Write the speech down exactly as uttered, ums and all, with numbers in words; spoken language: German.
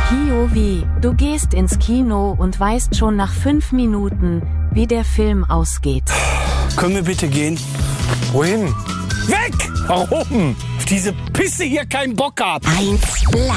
P O V, du gehst ins Kino und weißt schon nach fünf Minuten, wie der Film ausgeht. Können wir bitte gehen? Wohin? Weg! Warum? Auf diese Pisse hier keinen Bock hab. eins Live.